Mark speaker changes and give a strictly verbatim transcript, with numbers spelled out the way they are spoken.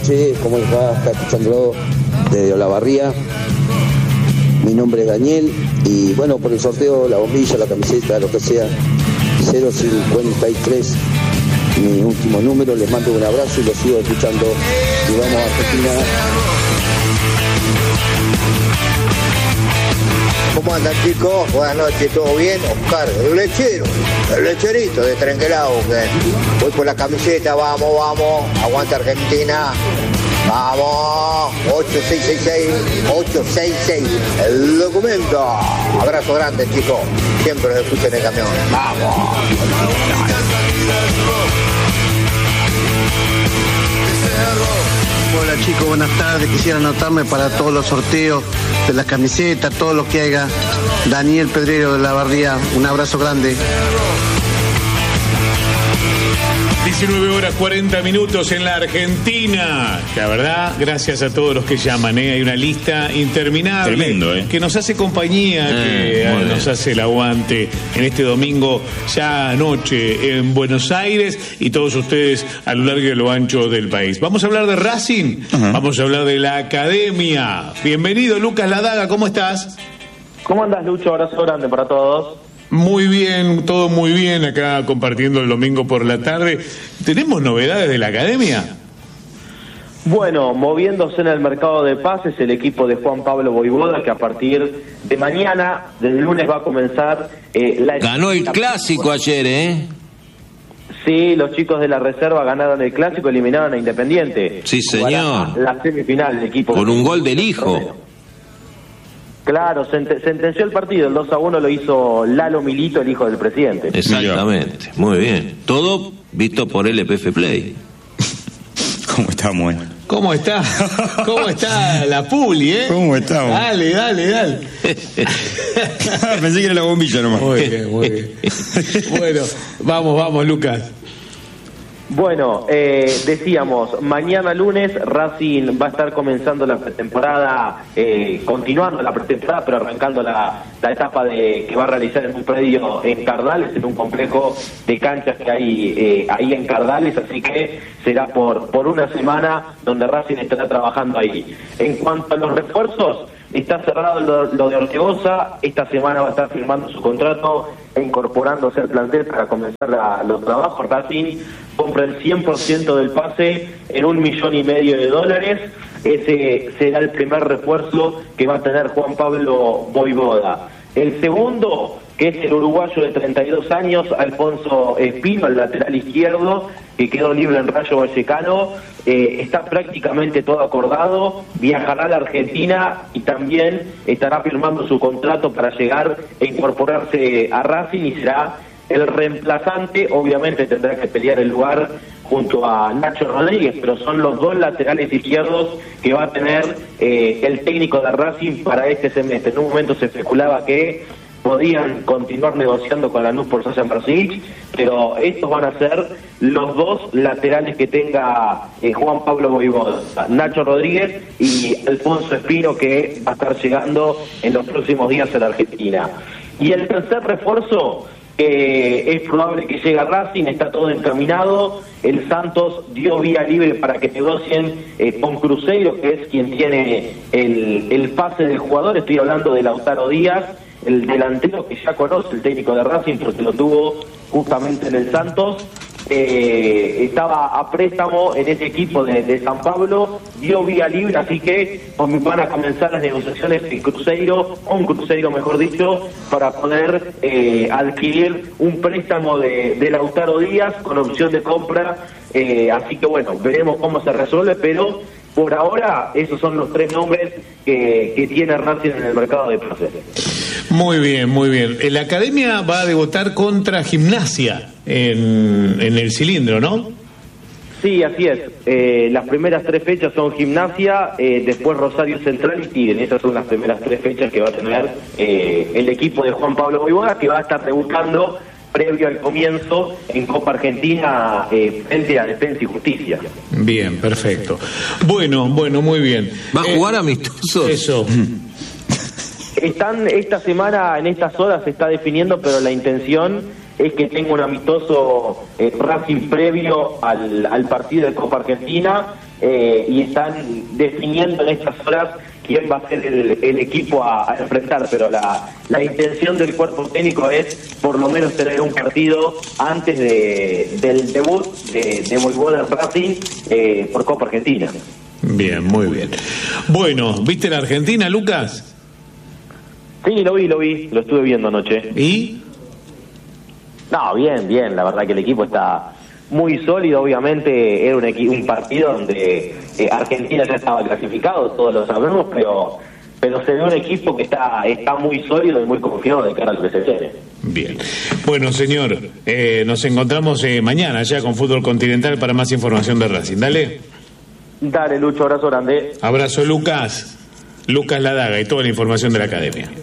Speaker 1: noches, ¿cómo les va? Está escuchándolo desde Olavarría. Mi nombre es Daniel y bueno, por el sorteo, la bombilla, la camiseta, lo que sea, cero cincuenta y tres, mi último número. Les mando un abrazo y los sigo escuchando. Y vamos a Argentina.
Speaker 2: ¿Cómo andan, chicos? Buenas noches, ¿todo bien? Oscar, el lechero, el lecherito de Trenquelao, que voy por la camiseta, vamos, vamos, aguanta Argentina, vamos, ocho seis seis seis, ocho seis seis, el documento. Abrazo grande, chicos, siempre los escucho en el camión, vamos.
Speaker 3: Hola chicos, buenas tardes. Quisiera anotarme para todos los sorteos de las camisetas, todo lo que haga. Daniel Pedrero de Olavarría, un abrazo grande.
Speaker 4: diecinueve horas cuarenta minutos en la Argentina. La verdad, gracias a todos los que llaman, ¿eh? Hay una lista interminable.
Speaker 5: Tremendo, ¿eh?
Speaker 4: Que nos hace compañía,
Speaker 5: Eh,
Speaker 4: que
Speaker 5: muy
Speaker 4: nos
Speaker 5: bien.
Speaker 4: hace el aguante en este domingo, ya anoche en Buenos Aires y todos ustedes a lo largo y a lo ancho del país. Vamos a hablar de Racing,
Speaker 5: Ajá.
Speaker 4: vamos a hablar de la academia. Bienvenido, Lucas Ladaga, ¿cómo estás?
Speaker 6: ¿Cómo andas, Lucho? Abrazo grande para todos.
Speaker 4: Muy bien, todo muy bien, acá compartiendo el domingo por la tarde. ¿Tenemos novedades de la academia?
Speaker 6: Bueno, moviéndose en el mercado de pases, el equipo de Juan Pablo Voivoda, que a partir de mañana, del lunes, va a comenzar eh, la...
Speaker 7: Ganó el clásico ayer, ¿eh?
Speaker 6: Sí, los chicos de la reserva ganaron el clásico, eliminaron a Independiente.
Speaker 7: Sí, señor.
Speaker 6: Jugará la semifinal del equipo.
Speaker 7: Con un gol del hijo.
Speaker 6: Claro, sent- sentenció el partido, el dos a uno lo hizo Lalo Milito, el hijo del presidente.
Speaker 7: Exactamente, muy bien. Todo visto por L P F Play.
Speaker 5: ¿Cómo estamos? eh?
Speaker 4: ¿Cómo está? ¿Cómo está la Publi, eh?
Speaker 5: ¿Cómo estamos?
Speaker 4: Dale, dale, dale.
Speaker 5: Pensé que era la bombilla nomás.
Speaker 4: Muy bien, muy bien. Bueno, vamos, vamos, Lucas.
Speaker 6: Bueno, eh, decíamos, mañana lunes Racing va a estar comenzando la pretemporada, eh, continuando la pretemporada, pero arrancando la, la etapa de que va a realizar en un predio en Cardales, en un complejo de canchas que hay eh, ahí en Cardales, así que será por, por una semana donde Racing estará trabajando ahí. En cuanto a los refuerzos, está cerrado lo, lo de Ortegoza, esta semana va a estar firmando su contrato e incorporándose al plantel para comenzar la, los trabajos. Racing compra el cien por ciento del pase en un millón y medio de dólares. Ese será el primer refuerzo que va a tener Juan Pablo Voivoda. El segundo, que es el uruguayo de treinta y dos años, Alfonso Espino, el lateral izquierdo, que quedó libre en Rayo Vallecano, eh, está prácticamente todo acordado, viajará a la Argentina y también estará firmando su contrato para llegar e incorporarse a Racing y será el reemplazante. Obviamente tendrá que pelear el lugar junto a Nacho Rodríguez, pero son los dos laterales izquierdos que va a tener eh, el técnico de Racing para este semestre. En un momento se especulaba que podían continuar negociando con Lanús por Sasha Brasic, pero estos van a ser los dos laterales que tenga eh, Juan Pablo Voivoda, Nacho Rodríguez y Alfonso Espino, que va a estar llegando en los próximos días a la Argentina. Y el tercer refuerzo, que es probable que llegue a Racing, está todo encaminado. El Santos dio vía libre para que negocien eh, con Cruzeiro, que es quien tiene el, el pase del jugador. Estoy hablando de Lautaro Díaz, el delantero que ya conoce el técnico de Racing porque lo tuvo justamente en el Santos. Eh, estaba a préstamo en ese equipo de, de San Pablo, dio vía libre, así que pues, van a comenzar las negociaciones en Cruzeiro, con Cruzeiro mejor dicho, para poder eh, adquirir un préstamo de, de Lautaro Díaz con opción de compra, eh, así que bueno, veremos cómo se resuelve, pero por ahora esos son los tres nombres que, que tiene Racing en el mercado de pases.
Speaker 4: Muy bien, muy bien. La academia va a debutar contra Gimnasia en, en el cilindro, ¿no?
Speaker 6: Sí, así es. Eh, las primeras tres fechas son Gimnasia, eh, después Rosario Central y Tigre. Esas son las primeras tres fechas que va a tener eh, el equipo de Juan Pablo Voivoda, que va a estar debutando previo al comienzo en Copa Argentina eh, frente a Defensa y Justicia.
Speaker 4: Bien, perfecto. Bueno, bueno, muy bien.
Speaker 7: ¿Va a jugar amistosos?
Speaker 4: Eso.
Speaker 6: Están esta semana, en estas horas se está definiendo, pero la intención es que tenga un amistoso eh, Racing previo al, al partido de Copa Argentina, eh, y están definiendo en estas horas quién va a ser el, el equipo a, a enfrentar, pero la, la intención del cuerpo técnico es por lo menos tener un partido antes de, del debut de, de voleibol en Racing eh, por Copa Argentina.
Speaker 4: Bien, muy bien. Bueno, ¿viste la Argentina, Lucas?
Speaker 6: Sí, lo vi, lo vi, lo estuve viendo anoche.
Speaker 4: ¿Y?
Speaker 6: No, bien, bien, la verdad que el equipo está muy sólido. Obviamente era un, equi- un partido donde eh, Argentina ya estaba clasificado, todos lo sabemos, pero pero se ve un equipo que está está muy sólido y muy confiado de cara a lo que se viene.
Speaker 4: Bien. Bueno, señor, eh, nos encontramos eh, mañana ya con Fútbol Continental para más información de Racing. Dale.
Speaker 6: Dale, Lucho, abrazo grande.
Speaker 4: Abrazo, Lucas. Lucas Ladaga y toda la información de la academia.